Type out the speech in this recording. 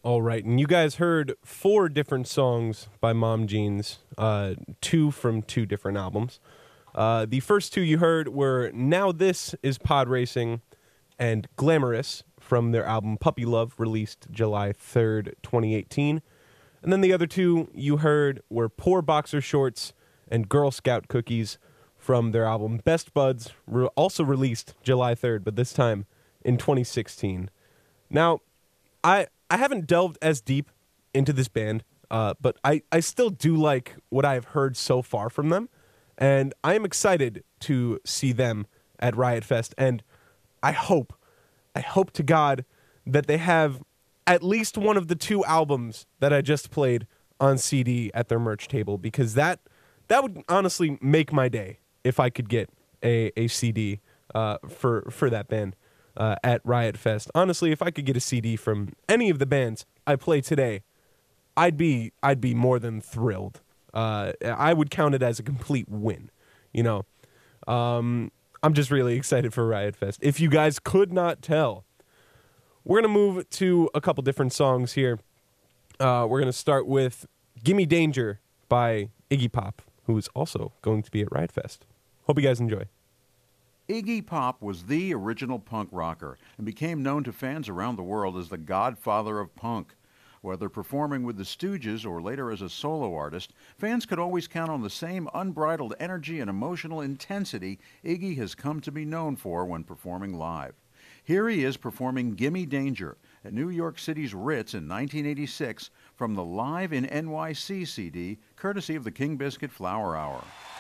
All right, and you guys heard 4 different songs by Mom Jeans, 2 from 2 different albums. The first 2 you heard were Now This Is Pod Racing and Glamorous from their album Puppy Love, released July 3rd, 2018. And then the other 2 you heard were Poor Boxer Shorts and Girl Scout Cookies from their album Best Buds, also released July 3rd, but this time in 2016. Now, I haven't delved as deep into this band, but I still do like what I've heard so far from them, and I am excited to see them at Riot Fest, and I hope to God that they have at least one of the 2 albums that I just played on CD at their merch table, because that would honestly make my day if I could get a CD for that band. At Riot Fest. Honestly, if I could get a CD from any of the bands I play today, I'd be more than thrilled. I would count it as a complete win. You know, I'm just really excited for Riot Fest. If you guys could not tell, we're gonna move to a couple different songs here. We're gonna start with "Gimme Danger" by Iggy Pop, who is also going to be at Riot Fest. Hope you guys enjoy. Iggy Pop was the original punk rocker and became known to fans around the world as the godfather of punk. Whether performing with the Stooges or later as a solo artist, fans could always count on the same unbridled energy and emotional intensity Iggy has come to be known for when performing live. Here he is performing "Gimme Danger" at New York City's Ritz in 1986 from the Live in NYC CD, courtesy of the King Biscuit Flower Hour.